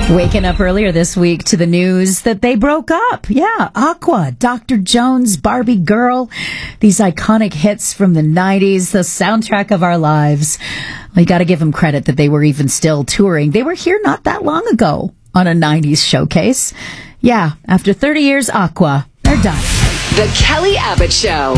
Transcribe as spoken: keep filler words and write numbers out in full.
Waking up earlier this week to the news that they broke up. Yeah, Aqua, Doctor Jones, Barbie Girl, these iconic hits from the nineties, the soundtrack of our lives. Well, you got to give them credit that they were even still touring. They were here not that long ago on a nineties showcase. Yeah, after thirty years, Aqua, they're done. The Kelly Abbott Show.